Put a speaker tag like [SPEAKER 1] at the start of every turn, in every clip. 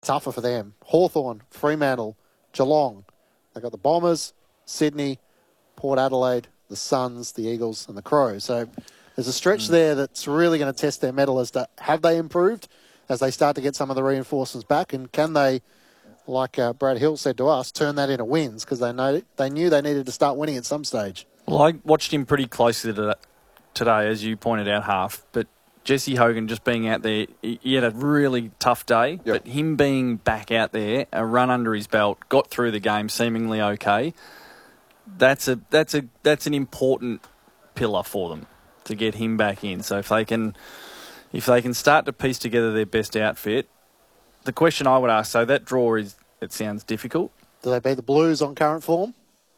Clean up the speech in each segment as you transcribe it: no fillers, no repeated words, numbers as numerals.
[SPEAKER 1] tougher for them. Hawthorn, Fremantle, Geelong. They've got the Bombers, Sydney, Port Adelaide, the Suns, the Eagles and the Crows. So there's a stretch there that's really going to test their mettle as to have they improved as they start to get some of the reinforcements back, and can they, like Brad Hill said to us, turn that into wins, because they knew they needed to start winning at some stage.
[SPEAKER 2] Well, I watched him pretty closely today, as you pointed out, Half, but Jesse Hogan just being out there, he had a really tough day, but him being back out there, a run under his belt, got through the game seemingly okay, that's an important pillar for them to get him back in. So if they can start to piece together their best outfit, the question I would ask, so that draw it sounds difficult.
[SPEAKER 1] Do they beat the Blues on current form?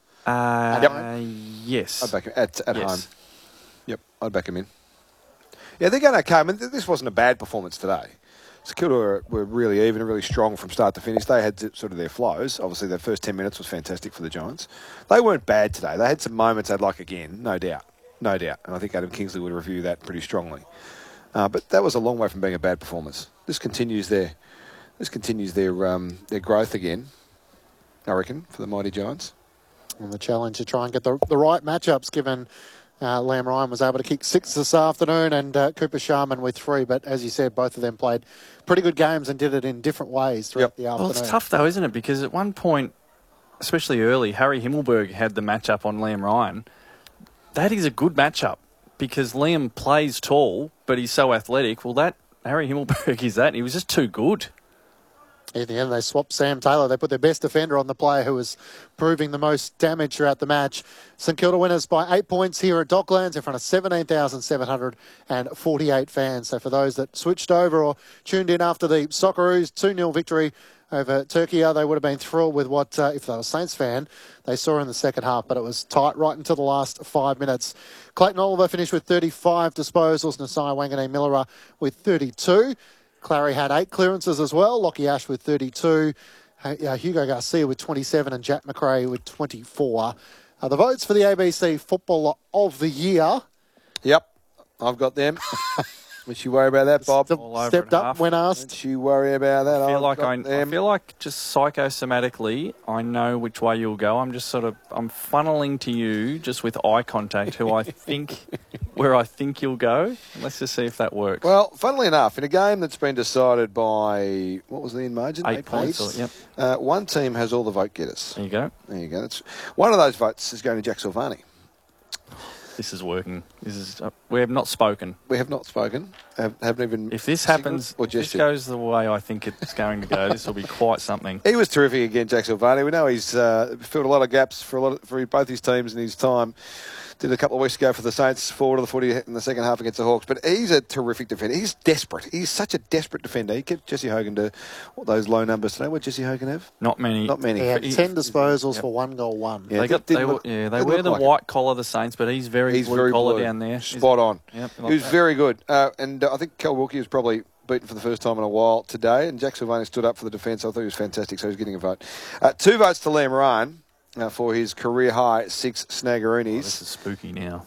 [SPEAKER 2] Yes.
[SPEAKER 3] I'd back him at home. Yep, I'd back him in. Yeah, they're going okay. I mean, this wasn't a bad performance today. St Kilda were really even and really strong from start to finish. They had sort of their flows. Obviously, their first 10 minutes was fantastic for the Giants. They weren't bad today. They had some moments I'd like again, no doubt. No doubt. And I think Adam Kingsley would review that pretty strongly. But that was a long way from being a bad performance. This continues their growth again, I reckon, for the mighty Giants.
[SPEAKER 1] And the challenge to try and get the right matchups, given Liam Ryan was able to kick 6 this afternoon and Cooper Sharman with 3. But as you said, both of them played pretty good games and did it in different ways throughout the afternoon.
[SPEAKER 2] Well, it's tough though, isn't it? Because at one point, especially early, Harry Himmelberg had the matchup on Liam Ryan. That is a good matchup because Liam plays tall, but he's so athletic. Well, that Harry Himmelberg is that. He was just too good.
[SPEAKER 1] In the end, they swapped Sam Taylor. They put their best defender on the player who was proving the most damage throughout the match. St Kilda winners by 8 points here at Docklands in front of 17,748 fans. So for those that switched over or tuned in after the Socceroos 2-0 victory over Turkey, they would have been thrilled with what, if they were a Saints fan, they saw in the second half. But it was tight right until the last 5 minutes. Clayton Oliver finished with 35 disposals. Nasai Wanganeen-Millera with 32. Clary had 8 clearances as well. Lockie Ash with 32. Hugo Garcia with 27 and Jack McRae with 24. The votes for the ABC Footballer of the Year.
[SPEAKER 3] Yep, I've got them. Don't you worry about that, Bob.
[SPEAKER 1] Stepped up when asked.
[SPEAKER 3] Don't you worry about that.
[SPEAKER 2] I feel like just psychosomatically, I know which way you'll go. I'm funneling to you just with eye contact where I think you'll go. Let's just see if that works.
[SPEAKER 3] Well, funnily enough, in a game that's been decided by, what was the end margin?
[SPEAKER 2] 8 points. Yep.
[SPEAKER 3] One team has all the vote getters.
[SPEAKER 2] There you go.
[SPEAKER 3] There you go. One of those votes is going to Jack Silvani.
[SPEAKER 2] This is working. We have not spoken.
[SPEAKER 3] We have not spoken. Haven't even.
[SPEAKER 2] If this happens, if this goes the way I think it's going to go, this will be quite something.
[SPEAKER 3] He was terrific again, Jack Silvani. We know he's filled a lot of gaps for both his teams in his time. Did a couple of weeks ago for the Saints, forward of the footy in the second half against the Hawks. But he's a terrific defender. He's desperate. He's such a desperate defender. He kept Jesse Hogan to those low numbers today. What did Jesse Hogan have?
[SPEAKER 2] Not many.
[SPEAKER 1] He had 10 disposals for 1 goal, 1.
[SPEAKER 2] Yeah, they wear the white collar, the Saints, but he's very blue collar down there.
[SPEAKER 3] Spot on.
[SPEAKER 2] Yep,
[SPEAKER 3] he was very good. And I think Cal Wilkie was probably beaten for the first time in a while today. And Jack Silvani stood up for the defence. I thought he was fantastic, so he's getting a vote. 2 votes to Liam Ryan. For his career-high 6 snaggeroonies.
[SPEAKER 2] This is spooky now.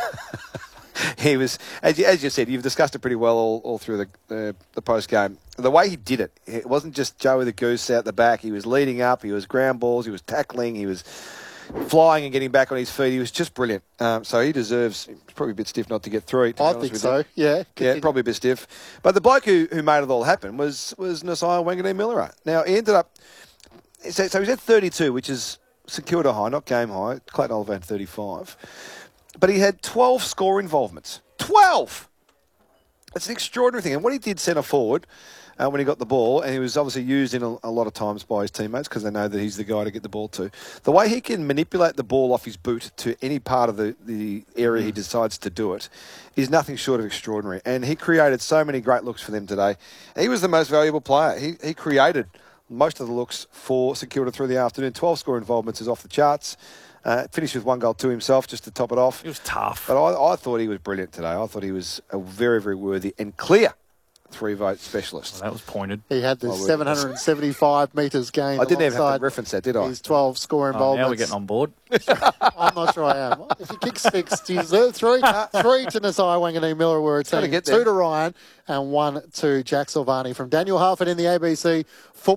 [SPEAKER 3] He was, as you said, you've discussed it pretty well all through the post-game. The way he did it wasn't just Joey the Goose out the back. He was leading up, he was ground balls, he was tackling, he was flying and getting back on his feet. He was just brilliant. So he deserves, it's probably a bit stiff not to get through.
[SPEAKER 1] I think so, yeah.
[SPEAKER 3] Yeah, probably a bit stiff. But the bloke who made it all happen was Nasai Wanganeen-Millera. Now, he ended up, so he's at 32, which is St Kilda high, not game high. Clayton Oliver had 35. But he had 12 score involvements. 12! That's an extraordinary thing. And what he did centre forward when he got the ball, and he was obviously used in a lot of times by his teammates because they know that he's the guy to get the ball to. The way he can manipulate the ball off his boot to any part of the area he decides to do it is nothing short of extraordinary. And he created so many great looks for them today. He was the most valuable player. He created most of the looks for St Kilda through the afternoon. 12 score involvements is off the charts. Finished with 1 goal to himself just to top it off.
[SPEAKER 2] He was tough.
[SPEAKER 3] But I thought he was brilliant today. I thought he was a very, very worthy and clear 3-vote specialist.
[SPEAKER 2] Well, that was pointed.
[SPEAKER 1] He had the 775 metres gained.
[SPEAKER 3] I didn't even have
[SPEAKER 1] alongside
[SPEAKER 3] to reference that, did I?
[SPEAKER 1] his 12 score involvements.
[SPEAKER 2] Now we're getting on board.
[SPEAKER 1] I'm not sure I am. If he kicks 6, three to Nasai Wanganeen Miller were a team, 2 to Ryan and 1 to Jack Silvani. From Daniel Harford in the ABC Football